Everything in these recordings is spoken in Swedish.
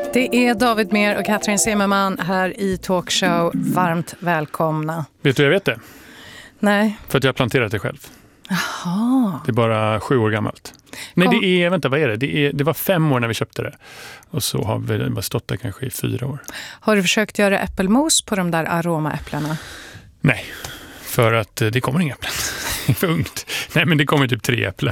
Det är David Mer och Katrin Zimmerman här i Talkshow. Varmt välkomna. Vet du jag vet det? Nej. För att jag har planterat det själv. Jaha. Det är bara 7 år gammalt. Nej, det är, vänta, vad är det? Det var 5 år när vi köpte det. Och så har vi bara stått där kanske i 4 år. Har du försökt göra äppelmos på de där aromaäpplena? Nej, för att det kommer inga äpplen. Det är för ungt. Nej, men det kommer typ 3 äpplen.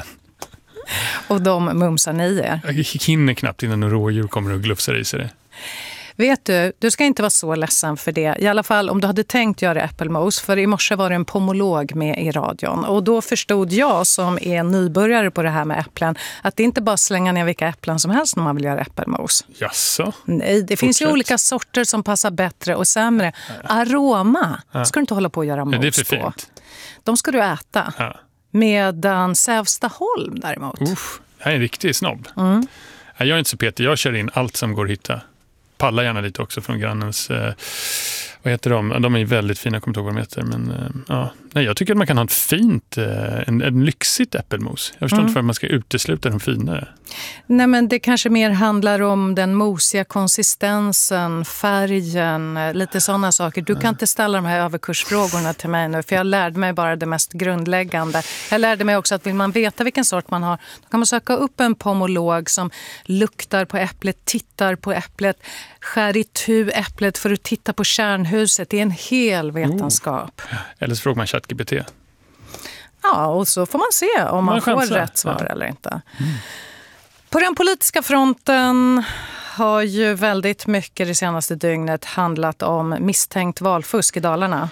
Och de mumsar ni er? Jag hinner knappt innan en rådjur kommer och glufsar i sig det. Vet du ska inte vara så ledsen för det. I alla fall om du hade tänkt göra äppelmos. För i morse var det en pomolog med i radion. Och då förstod jag som är nybörjare på det här med äpplen att det inte bara slänga ner vilka äpplen som helst när man vill göra äppelmos. Jaså? Nej, det finns ju olika sorter som passar bättre och sämre. Aroma ska du inte hålla på att göra mos på. Det är för fint. De ska du äta. Ja. Medan Sävstaholm däremot. Jag är en riktig snobb. Jag är inte så petig. Jag kör in allt som går att hitta. Pallar gärna lite också från grannens... vad heter de? De är väldigt fina, jag kommer inte ihåg vad de heter. Men, ja. Nej, jag tycker att man kan ha ett fint, en lyxigt äppelmos. Jag förstår inte för att man ska utesluta de finare. Nej, men det kanske mer handlar om den mosiga konsistensen, färgen, lite sådana saker. Du kan inte ställa de här överkursfrågorna till mig nu, för jag lärde mig bara det mest grundläggande. Jag lärde mig också att vill man veta vilken sort man har, då kan man söka upp en pomolog som luktar på äpplet, tittar på äpplet, skär itu äpplet för att titta på kärnhuset. Det är en hel vetenskap. Eller så frågar man ChatGPT. Ja, och så får man se om man får rätt svar eller inte. På den politiska fronten har ju väldigt mycket det senaste dygnet handlat om misstänkt valfusk i Dalarna.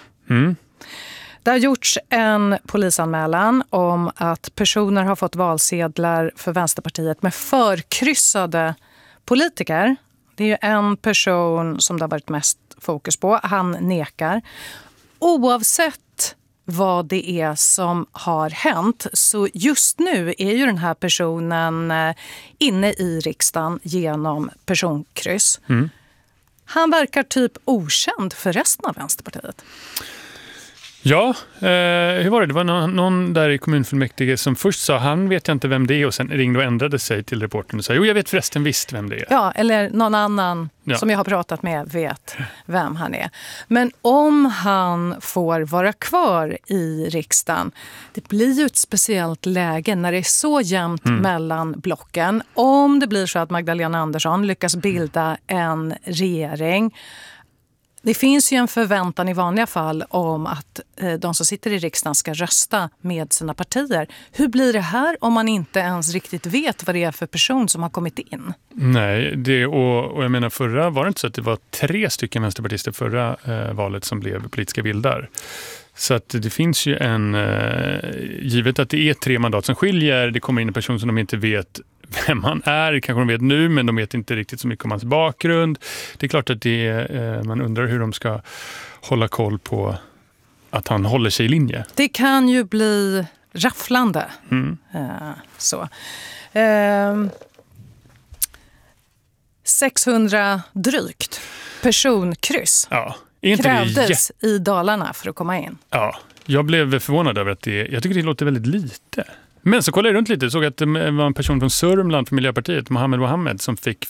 Det har gjorts en polisanmälan om att personer har fått valsedlar för Vänsterpartiet med förkryssade politiker. Det är ju en person som det har varit mest fokus på. Han nekar. Oavsett vad det är som har hänt, så just nu är ju den här personen inne i riksdagen genom personkryss. Han verkar typ okänd för resten av Vänsterpartiet. Ja, hur var det? Det var någon där i kommunfullmäktige som först sa han vet jag inte vem det är och sen ringde och ändrade sig till reportern och sa jo jag vet förresten visst vem det är. Ja, eller någon annan som jag har pratat med vet vem han är. Men om han får vara kvar i riksdagen, det blir ju ett speciellt läge när det är så jämnt mellan blocken. Om det blir så att Magdalena Andersson lyckas bilda en regering. Det finns ju en förväntan i vanliga fall om att de som sitter i riksdagen ska rösta med sina partier. Hur blir det här om man inte ens riktigt vet vad det är för person som har kommit in? Nej, och jag menar förra var det inte så att det var 3 stycken vänsterpartister förra valet som blev politiska vildar. Så att det finns ju givet att det är 3 mandat som skiljer, det kommer in en person som de inte vet vem han är, kanske de vet nu men de vet inte riktigt så mycket om hans bakgrund. Det är klart att man undrar hur de ska hålla koll på att han håller sig i linje. Det kan ju bli rafflande. Så. 600 drygt personkryss krävdes i Dalarna för att komma in. Ja, jag blev förvånad över att jag tycker det låter väldigt lite. Men så kollade jag runt lite och såg att det var en person från Sörmland för Miljöpartiet, Mohammed, som fick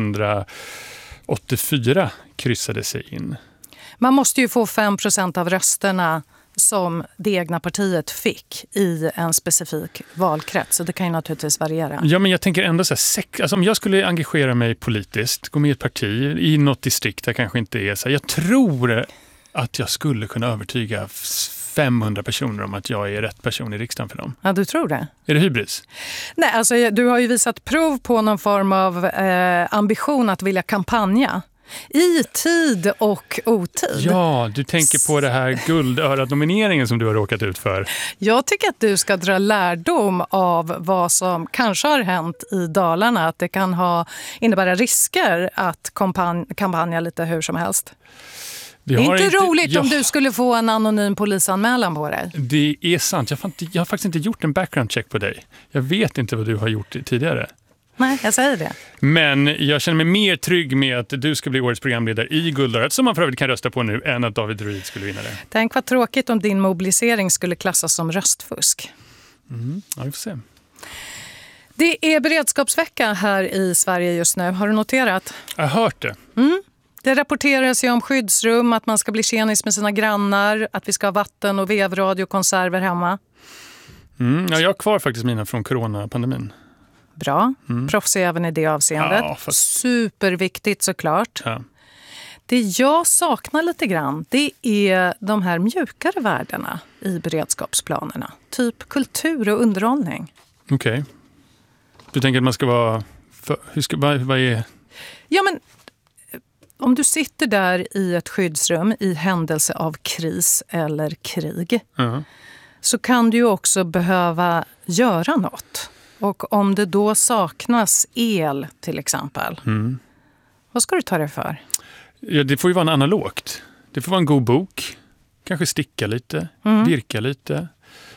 484 kryssade sig in. Man måste ju få 5% av rösterna som det egna partiet fick i en specifik valkrets. Så det kan ju naturligtvis variera. Ja, men jag tänker ändå så här, alltså om jag skulle engagera mig politiskt, gå med i ett parti i något distrikt där kanske inte är så här, jag tror att jag skulle kunna övertyga 500 personer om att jag är rätt person i riksdagen för dem. Ja, du tror det? Är det hybris? Nej, alltså du har ju visat prov på någon form av ambition att vilja kampanja. I tid och otid. Ja, du tänker på det här guldörat-nomineringen som du har råkat ut för. Jag tycker att du ska dra lärdom av vad som kanske har hänt i Dalarna. Att det kan innebära risker att kampanja lite hur som helst. Det är inte roligt om du skulle få en anonym polisanmälan på dig. Det är sant. Jag har faktiskt inte gjort en background check på dig. Jag vet inte vad du har gjort tidigare. Nej, jag säger det. Men jag känner mig mer trygg med att du ska bli årets programledare i Guldörat, som man för övrigt kan rösta på nu, än att David Druid skulle vinna det. Tänk vad tråkigt om din mobilisering skulle klassas som röstfusk. Ja, vi får se. Det är beredskapsvecka här i Sverige just nu. Har du noterat? Jag har hört det. Det rapporteras ju om skyddsrum, att man ska bli tjenis med sina grannar, att vi ska ha vatten och vevradio och konserver hemma. Ja, jag har kvar faktiskt mina från coronapandemin. Bra. Proffsig även i det avseendet. Ja, Superviktigt såklart. Ja. Det jag saknar lite grann, det är de här mjukare värdena i beredskapsplanerna. Typ kultur och underhållning. Okej. Du tänker att man ska vara... Vad är... Ja, men om du sitter där i ett skyddsrum i händelse av kris eller krig så kan du ju också behöva göra något. Och om det då saknas el till exempel, vad ska du ta det för? Ja, det får ju vara en analogt. Det får vara en god bok. Kanske sticka lite, virka lite.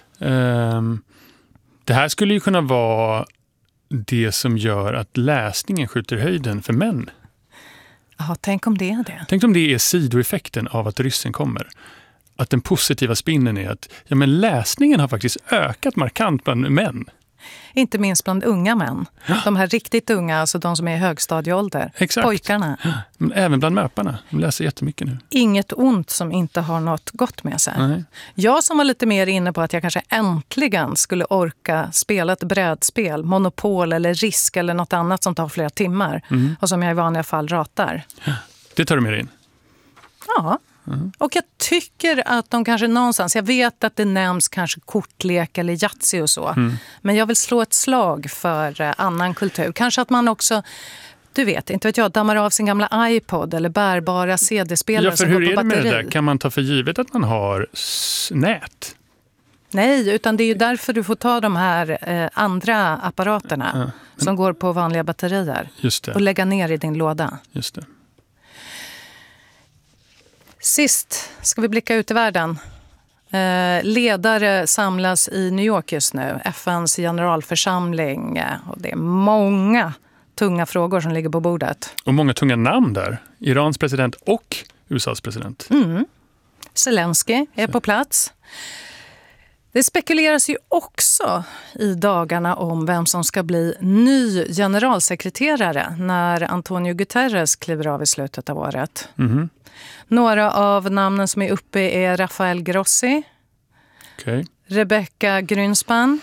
Det här skulle ju kunna vara det som gör att läsningen skjuter höjden för män. Ja, tänk om det är det. Tänk om det är sidoeffekten av att ryssen kommer. Att den positiva spinnen är att men läsningen har faktiskt ökat markant bland män. Inte minst bland unga män. De här riktigt unga, alltså de som är i högstadieålder. Exakt. Pojkarna. Men även bland möparna. De läser jättemycket nu. Inget ont som inte har något gott med sig. Nej. Jag som var lite mer inne på att jag kanske äntligen skulle orka spela ett brädspel, Monopol eller Risk eller något annat som tar flera timmar. Och som jag i vanliga fall ratar. Det tar du med in? Ja. Och jag tycker att de kanske någonstans, jag vet att det nämns kanske kortlek eller Yatzy och så, men jag vill slå ett slag för annan kultur. Kanske att man också, du vet, inte vet jag, dammar av sin gamla iPod eller bärbara CD-spelare som går på batteri. Ja, för hur är det med det där? Kan man ta för givet att man har nät? Nej, utan det är ju därför du får ta de här andra apparaterna som går på vanliga batterier. Just det. Och lägga ner i din låda. Just det. Sist ska vi blicka ut i världen. Ledare samlas i New York just nu. FNs generalförsamling. Och det är många tunga frågor som ligger på bordet. Och många tunga namn där. Irans president och USAs president. Zelensky är på plats. Det spekuleras ju också i dagarna om vem som ska bli ny generalsekreterare när Antonio Guterres kliver av i slutet av året. Några av namnen som är uppe är Rafael Grossi, Rebecca Grynspan,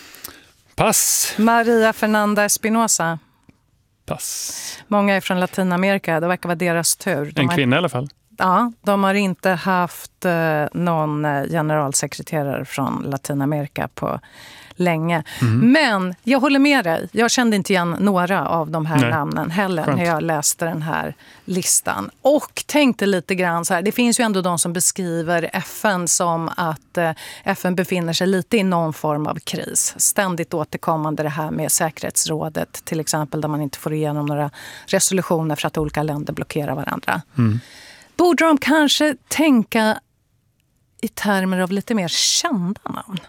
pass. Maria Fernanda Espinosa. Pass. Många är från Latinamerika, det verkar vara deras tur. En kvinna i alla fall. Ja, de har inte haft någon generalsekreterare från Latinamerika på länge. Men jag håller med dig. Jag kände inte igen några av de här namnen heller när jag läste den här listan. Och tänkte lite grann så här, det finns ju ändå de som beskriver FN som att FN befinner sig lite i någon form av kris. Ständigt återkommande det här med säkerhetsrådet till exempel, där man inte får igenom några resolutioner för att olika länder blockerar varandra. Borde de kanske tänka i termer av lite mer kända namn?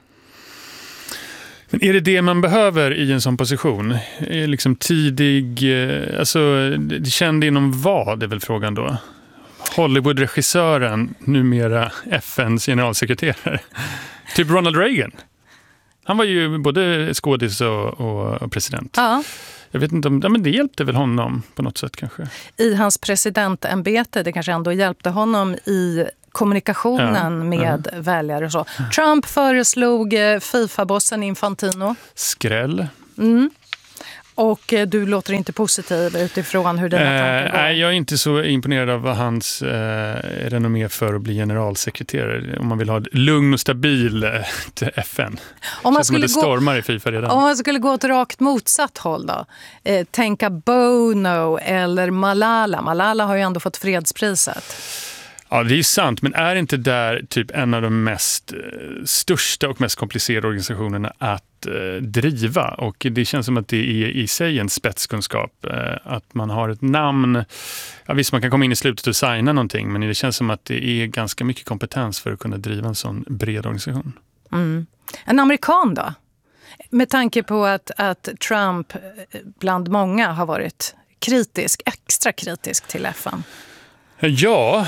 Men är det man behöver i en sån position? Är liksom tidig, alltså det kände inom vad är väl frågan då? Hollywood-regissören, numera FNs generalsekreterare. Typ Ronald Reagan. Han var ju både skådis och president. Ja. Jag vet inte om men det hjälpte väl honom på något sätt kanske. I hans presidentämbete, det kanske ändå hjälpte honom i kommunikationen med väljare och så. Trump föreslog FIFA-bossen Infantino. Skräll. Och du låter inte positiv utifrån hur den här tanken går. Nej, jag är inte så imponerad av hans renommé för att bli generalsekreterare. Om man vill ha ett lugn och stabil FN. Om man skulle det stormar i FIFA redan. Om man skulle gå åt rakt motsatt håll då. Tänka Bono eller Malala. Malala har ju ändå fått fredspriset. Ja, det är sant. Men är inte där typ en av de mest största och mest komplicerade organisationerna att driva? Och det känns som att det är i sig en spetskunskap. Att man har ett namn. Ja, visst, man kan komma in i slutet och signa någonting. Men det känns som att det är ganska mycket kompetens för att kunna driva en sån bred organisation. En amerikan då? Med tanke på att Trump bland många har varit extra kritisk till FN. Ja,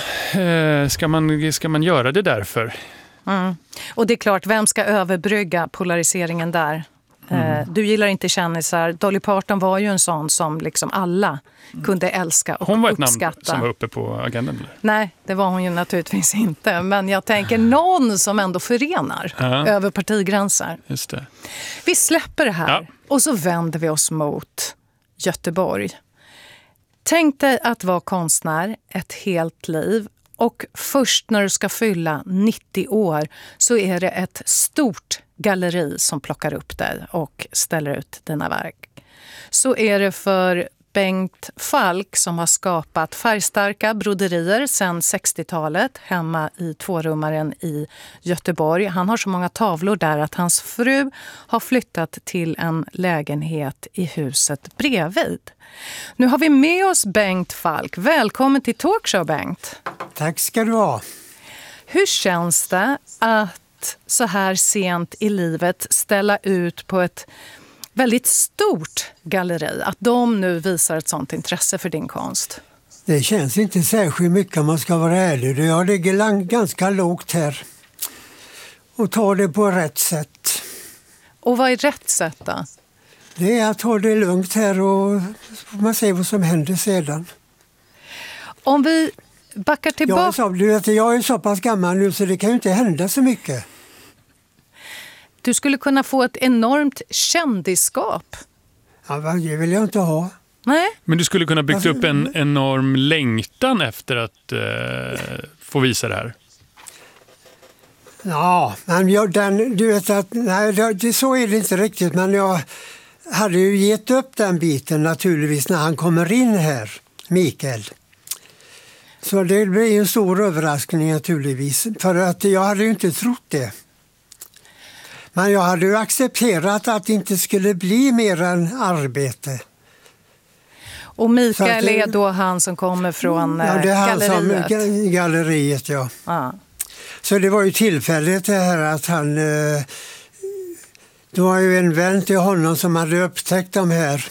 ska man göra det därför? Och det är klart, vem ska överbrygga polariseringen där? Du gillar inte kändisar. Dolly Parton var ju en sån som liksom alla kunde älska och uppskatta. Hon var ett namn som var uppe på agendan? Eller? Nej, det var hon ju naturligtvis inte. Men jag tänker någon som ändå förenar över partigränser. Just det. Vi släpper det här och så vänder vi oss mot Göteborg. Tänk dig att vara konstnär ett helt liv. Och först när du ska fylla 90 år så är det ett stort galleri som plockar upp dig och ställer ut dina verk. Så är det för Bengt Falk som har skapat färgstarka broderier sedan 60-talet hemma i tvårummaren i Göteborg. Han har så många tavlor där att hans fru har flyttat till en lägenhet i huset bredvid. Nu har vi med oss Bengt Falk. Välkommen till Talkshow, Bengt. Tack ska du ha. Hur känns det att så här sent i livet ställa ut på ett väldigt stort galleri? Att de nu visar ett sånt intresse för din konst? Det känns inte särskilt mycket om man ska vara ärlig. Jag ligger ganska lågt här och tar det på rätt sätt. Och vad är rätt sätt då? Det är att ta det lugnt här och man ser vad som händer sedan. Om vi backar tillbaka... Jag är så pass gammal nu så det kan ju inte hända så mycket. Du skulle kunna få ett enormt kändisskap. Ja, det vill jag inte ha. Nej. Men du skulle kunna bygga upp en enorm längtan efter att få visa det här. Ja, men du vet att nej, så är det inte riktigt. Men jag hade ju gett upp den biten naturligtvis när han kommer in här, Mikael. Så det blir en stor överraskning naturligtvis. För att jag hade ju inte trott det. Men jag hade ju accepterat att det inte skulle bli mer än arbete. Och Mikael är då han som kommer från galleriet? Ja, det är han som galleriet, ja. Så det var ju tillfälligt det här att han... Det var ju en vän till honom som hade upptäckt de här.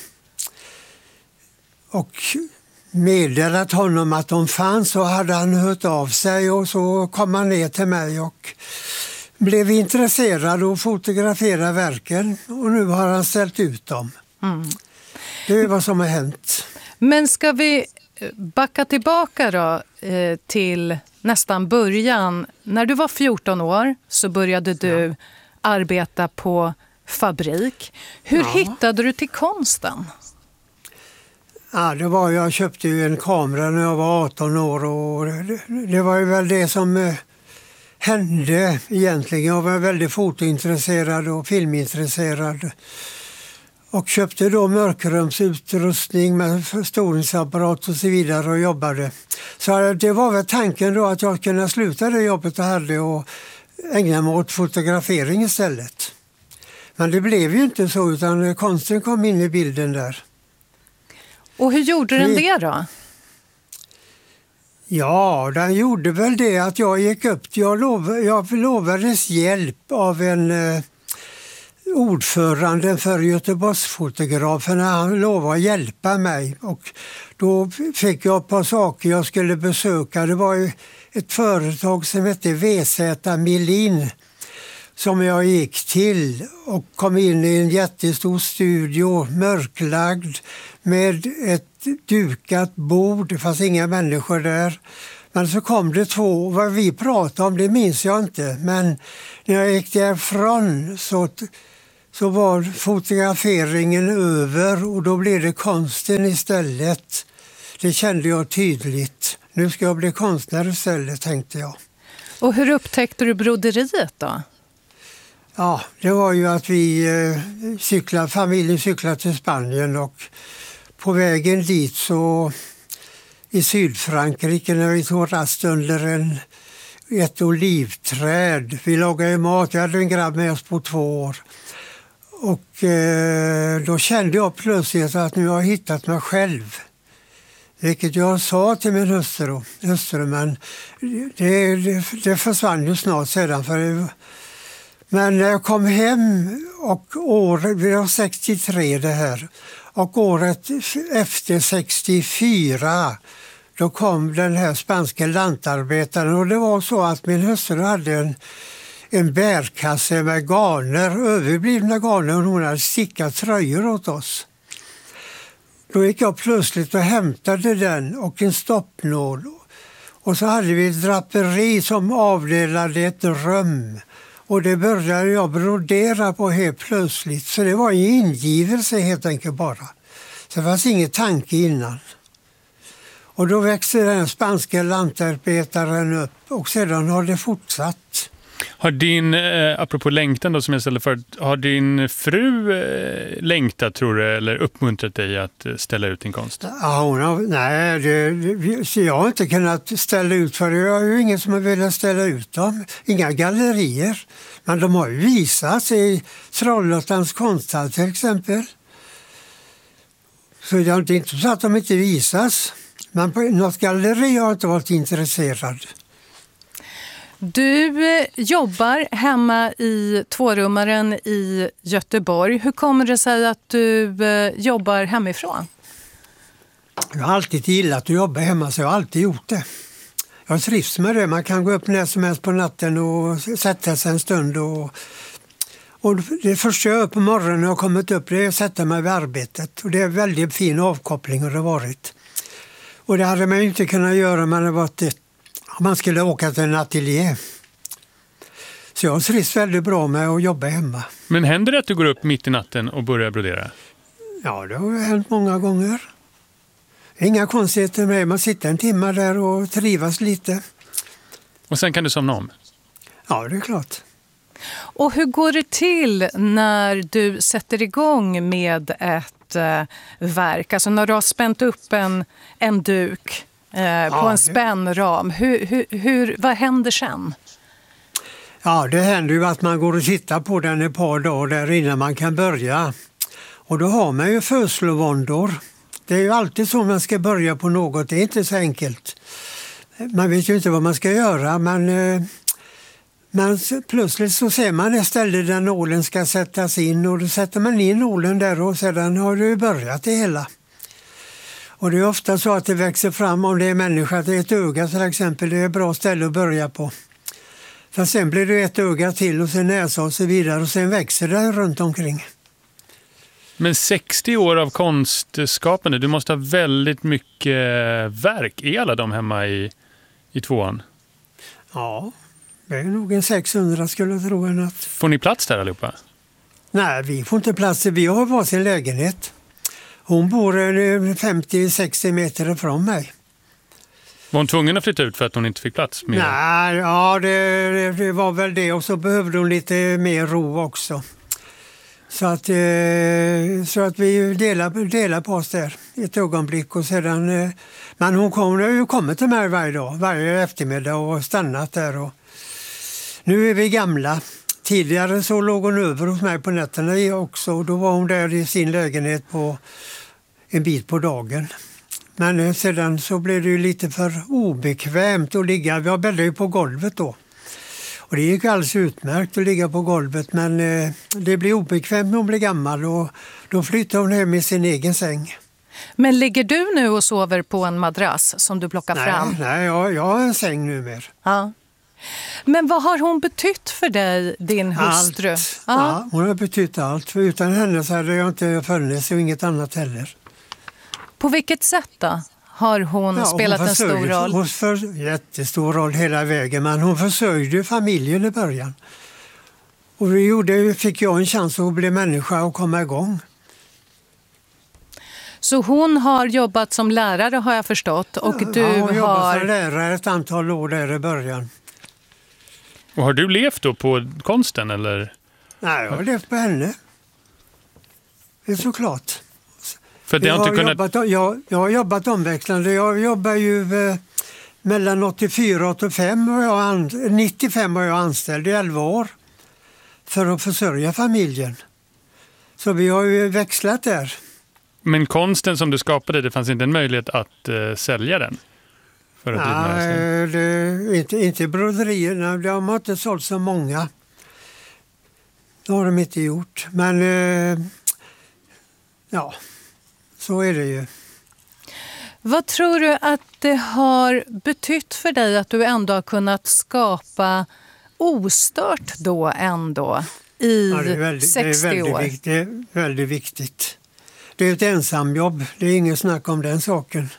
Och meddelat honom att de fanns, så hade han hört av sig och så kom han ner till mig och blev intresserad och fotograferade verken. Och nu har han ställt ut dem. Det är vad som har hänt. Men ska vi backa tillbaka då till nästan början. När du var 14 år så började du arbeta på fabrik. Hur hittade du till konsten? Ja, jag köpte ju en kamera när jag var 18 år och det var ju väl det som hände egentligen. Jag var väldigt fotointresserad och filmintresserad och köpte då mörkrumsutrustning med förstoringsapparat och så vidare och jobbade. Så det var väl tanken då att jag kunde sluta det jobbet jag hade och ägna mig åt fotografering istället. Men det blev ju inte så, utan konsten kom in i bilden där. Och hur gjorde den det då? Ja, den gjorde väl det att jag gick upp. Jag lovades hjälp av en ordförande för Göteborgsfotograferna. Han lovade att hjälpa mig och då fick jag ett par saker jag skulle besöka. Det var ju ett företag som hette VZ Milin som jag gick till och kom in i en jättestor studio, mörklagd med ett dukat bord. Det fanns inga människor där. Men så kom det två, vad vi pratade om det minns jag inte. Men när jag gick därifrån så var fotograferingen över och då blev det konsten istället. Det kände jag tydligt. Nu ska jag bli konstnär istället, tänkte jag. Och hur upptäckte du broderiet då? Ja, det var ju att familjen cyklade till Spanien och på vägen dit så i Sydfrankrike när vi tog rast under ett olivträd. Vi lagade mat, jag hade en grabb med oss på 2 år. Och då kände jag plötsligt att nu har jag hittat mig själv. Vilket jag sa till min hustru men det försvann ju snart sedan. Men när jag kom hem och vi var 63 det här. Och året efter 64 då kom den här spanska lantarbetaren och det var så att min hustru hade en bärkasse med garner, överblivna garner, och hon hade stickat tröjor åt oss. Då gick jag plötsligt och hämtade den och en stoppnål. Och så hade vi ett draperi som avdelade ett rum. Och det började jag brodera på helt plötsligt. Så det var en ingivelse helt enkelt bara. Så det fanns ingen tanke innan. Och då växte den spanska lantarbetaren upp och sedan har det fortsatt. Har din, apropå längtan då som jag ställde för, har din fru längtat tror du eller uppmuntrat dig att ställa ut din konst? Ja, så jag har inte kunnat ställa ut för det. Jag har ju ingen som har velat ställa ut dem. Inga gallerier. Men de har ju visats i Trollhättans konsthall till exempel. Så det är inte så att de inte visas. Men på något galleri har jag inte varit intresserad. Du jobbar hemma i tvårummaren i Göteborg. Hur kommer det sig att du jobbar hemifrån? Jag har alltid gillat att jobba hemma, så jag har alltid gjort det. Jag trivs med det. Man kan gå upp när som helst på natten och sätta sig en stund. Och det första jag gör på morgonen när jag har kommit upp det är att sätta mig vid arbetet. Och det är en väldigt fin avkoppling har det varit. Och det hade man ju inte kunnat göra om man skulle åka till en ateljé. Så jag trivs väldigt bra med att jobba hemma. Men händer det att du går upp mitt i natten och börjar brodera? Ja, det har hänt många gånger. Inga konstigheter med. Man sitter en timme där och trivas lite. Och sen kan du somna om? Ja, det är klart. Och hur går det till när du sätter igång med ett verk? Alltså när du har spänt upp en duk på en spännram. Vad händer sen? Ja, det händer ju att man går och tittar på den ett par dagar där innan man kan börja. Och då har man ju födslovåndor. Det är ju alltid så man ska börja på något. Det är inte så enkelt. Man vet ju inte vad man ska göra, men plötsligt så ser man ett ställe där nålen ska sättas in och då sätter man in nålen där och sedan har det börjat det hela. Och det är ofta så att det växer fram om det är människa, det är ett öga till exempel, det är ett bra ställe att börja på. För sen blir det ett öga till och sen näsa och så vidare och sen växer det runt omkring. Men 60 år av konstskapande, du måste ha väldigt mycket verk. Är alla de hemma i tvåan? Ja, det är nog en 600 skulle jag tro. Får ni plats där allihopa? Nej, vi får inte plats. Vi har varsin lägenhet. Hon bor 50-60 meter ifrån mig. Var hon tvungen att flytta ut för att hon inte fick plats? Nej, ja, det var väl det. Och så behövde hon lite mer ro också. Så att vi delar på oss där ett ögonblick. Och sedan, men hon har ju kommit till mig varje eftermiddag och stannat där. Och nu är vi gamla. Tidigare så låg hon över hos mig på nätterna också. Och då var hon där i sin lägenhet på en bit på dagen. Men sedan så blev det ju lite för obekvämt att ligga. Vi bäddade ju på golvet då. Och det gick alldeles utmärkt att ligga på golvet. Men det blir obekvämt när hon blir gammal. Och då flyttar hon hem i sin egen säng. Men ligger du nu och sover på en madrass som du plockar fram? Nej, jag har en säng numera. Ja. Men vad har hon betytt för dig, din hustru? Allt. Ja, hon har betytt allt. För utan henne så hade jag inte funnits och inget annat heller. På vilket sätt då har hon spelat en stor roll? Hon jättestor roll hela vägen, men hon försörjde familjen i början. Och fick jag en chans att bli människa och komma igång. Så hon har jobbat som lärare har jag förstått. Och du hon jobbat som lärare ett antal år där i början. Och har du levt då på konsten eller? Nej, jag har levt på henne. Det är såklart. För det jag har jobbat omväxlande. Jag jobbar ju mellan 84 och 85 och 95 var jag anställd i 11 år för att försörja familjen. Så vi har ju växlat där. Men konsten som du skapade, det fanns inte en möjlighet att sälja den? För att inte broderierna. De har inte sålt så många. Det har de inte gjort. Men ja, så är det ju. Vad tror du att det har betytt för dig att du ändå har kunnat skapa ostört då ändå i 60 år. Det är väldigt viktigt. Det är ett ensamjobb, det är inget snack om den saken.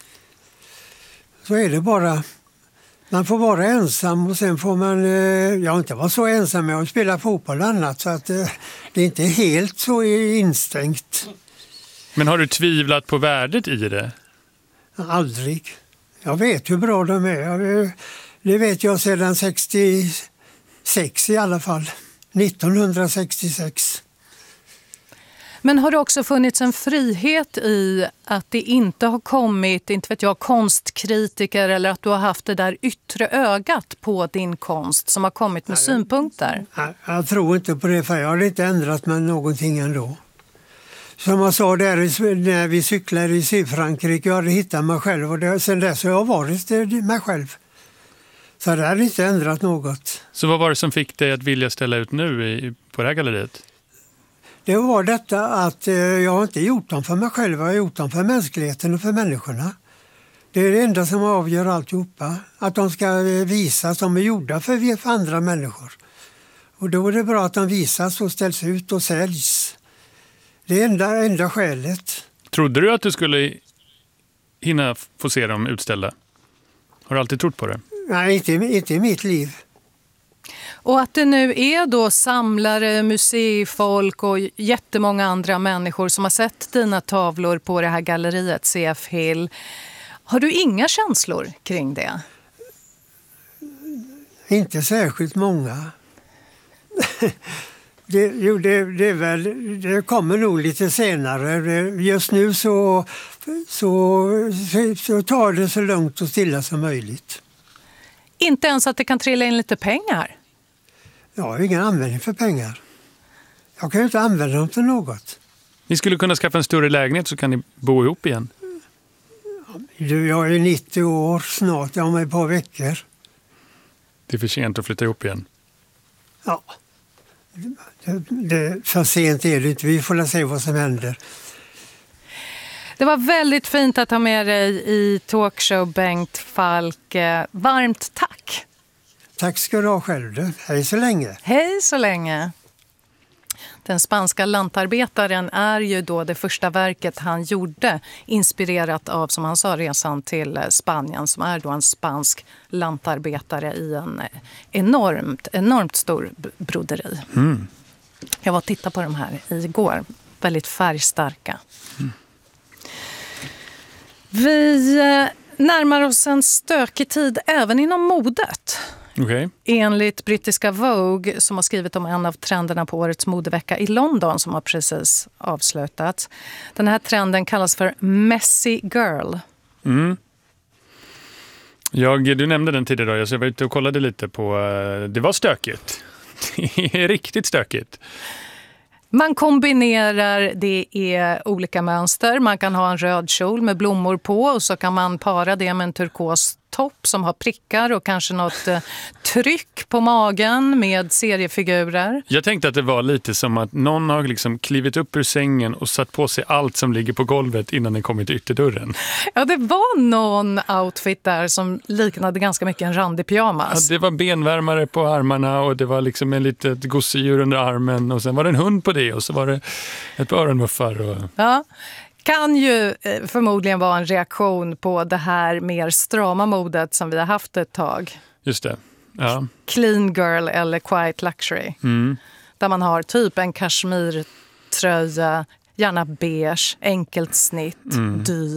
Så är det bara. Man får vara ensam och sen får man, inte vara så ensam med att spela fotboll och annat, så att det är inte helt så instängt. Men har du tvivlat på värdet i det? Aldrig. Jag vet hur bra de är. Det vet jag sedan 66 i alla fall. 1966. Men har det också funnits en frihet i att det inte har kommit, inte vet jag, konstkritiker, eller att du har haft det där yttre ögat på din konst som har kommit med synpunkter? Jag tror inte på det, för jag har inte ändrat mig någonting ändå. Som jag sa där när vi cyklade i Sydfrankrike, jag hade hittat mig själv, och sen dess har jag varit mig själv. Så det har inte ändrat något. Så vad var det som fick dig att vilja ställa ut nu på det här galleriet? Det var detta att jag har inte gjort dem för mig själv, jag har gjort dem för mänskligheten och för människorna. Det är det enda som avgör alltihopa. Att de ska visas, de är gjorda för andra människor. Och då är det bra att de visas och ställs ut och säljs. Det är enda skälet. Trodde du att du skulle hinna få se dem utställda? Har du alltid trott på det? Nej, inte i mitt liv. Och att det nu är då samlare, museifolk och jättemånga andra människor som har sett dina tavlor på det här galleriet CF Hill. Har du inga känslor kring det? Inte särskilt många. Det kommer nog lite senare. Just nu så tar det så lugnt och stilla som möjligt. Inte ens att det kan trilla in lite pengar? Jag har ingen användning för pengar. Jag kan ju inte använda dem till något. Ni skulle kunna skaffa en större lägenhet så kan ni bo ihop igen. Jag är 90 år snart, jag har mig ett par veckor. Det är för sent att flytta ihop igen. Ja, för sent är det inte. Vi får se vad som händer. Det var väldigt fint att ha med dig i talkshow, Bengt Falk. Varmt tack! Tack ska du ha själv. Hej så länge. Hej så länge. Den spanska lantarbetaren är ju då det första verket han gjorde, inspirerat av, som han sa, resan till Spanien, som är då en spansk lantarbetare i en enormt stor broderi. Mm. Jag var och tittade på de här igår. Väldigt färgstarka. Mm. Vi närmar oss en stökig tid även inom modet. Okay. Enligt brittiska Vogue, som har skrivit om en av trenderna på årets modevecka i London som har precis avslutats. Den här trenden kallas för Messy Girl. Mm. Du nämnde den tidigare, så jag var ute och kollade lite på... Det var stökigt. Det är riktigt stökigt. Man kombinerar, det är olika mönster. Man kan ha en röd kjol med blommor på och så kan man para det med en turkos topp som har prickar och kanske något tryck på magen med seriefigurer. Jag tänkte att det var lite som att någon har liksom klivit upp ur sängen och satt på sig allt som ligger på golvet innan den kommer till ytterdörren. Ja, det var någon outfit där som liknade ganska mycket en randig pyjamas. Ja, det var benvärmare på armarna och det var liksom en litet gosedjur under armen och sen var det en hund på det och så var det ett par öronmuffar. Och... Ja. Kan ju förmodligen vara en reaktion på det här mer strama modet som vi har haft ett tag. Just det, ja. Clean girl eller quiet luxury. Mm. Där man har typ en kashmirtröja, gärna beige, enkelt snitt, dyr.